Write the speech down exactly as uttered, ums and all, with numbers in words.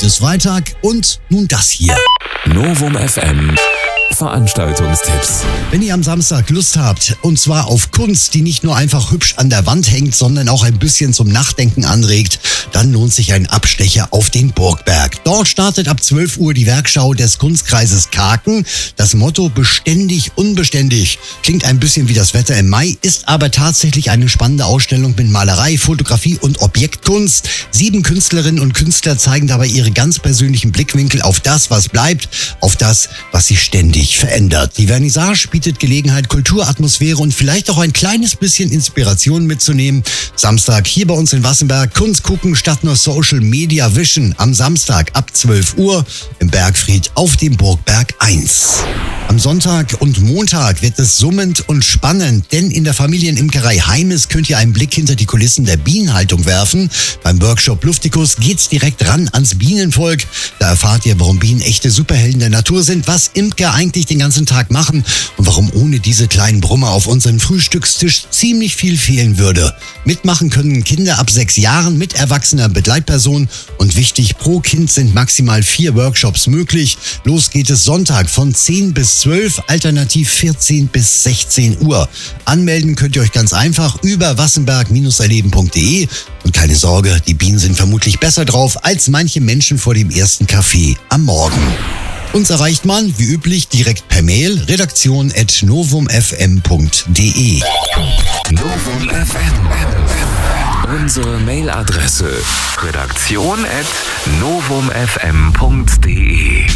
Heute ist Freitag und nun das hier. Novum F M Veranstaltungstipps. Wenn ihr am Samstag Lust habt, und zwar auf Kunst, die nicht nur einfach hübsch an der Wand hängt, sondern auch ein bisschen zum Nachdenken anregt, dann lohnt sich ein Abstecher auf den Burgberg. Dort startet ab zwölf Uhr die Werkschau des Kunstkreises Kaken. Das Motto beständig, unbeständig klingt ein bisschen wie das Wetter im Mai, ist aber tatsächlich eine spannende Ausstellung mit Malerei, Fotografie und Objektkunst. Sieben Künstlerinnen und Künstler zeigen dabei ihre ganz persönlichen Blickwinkel auf das, was bleibt, auf das, was sich ständig verändert. Die Vernissage bietet Gelegenheit, Kulturatmosphäre und vielleicht auch ein kleines bisschen Inspiration mitzunehmen. Samstag hier bei uns in Wassenberg. Kunst gucken statt nur Social Media wischen. Am Samstag ab zwölf Uhr im Bergfried auf dem Burgberg eins. Am Sonntag und Montag wird es summend und spannend, denn in der Familienimkerei Heimes könnt ihr einen Blick hinter die Kulissen der Bienenhaltung werfen. Beim Workshop Luftikus geht's direkt ran ans Bienenvolk. Da erfahrt ihr, warum Bienen echte Superhelden der Natur sind, was Imker eigentlich den ganzen Tag machen und warum ohne diese kleinen Brummer auf unserem Frühstückstisch ziemlich viel fehlen würde. Mitmachen können Kinder ab sechs Jahren mit erwachsener Begleitperson und wichtig, pro Kind sind maximal vier Workshops möglich. Los geht es Sonntag von zehn bis zwölf, alternativ vierzehn bis sechzehn Uhr. Anmelden könnt ihr euch ganz einfach über wassenberg erleben punkt de und keine Sorge, die Bienen sind vermutlich besser drauf als manche Menschen vor dem ersten Kaffee am Morgen. Uns erreicht man, wie üblich, direkt per Mail, redaktion at novum f m punkt de. Novum F M. Unsere Mailadresse redaktion at novum f m punkt de.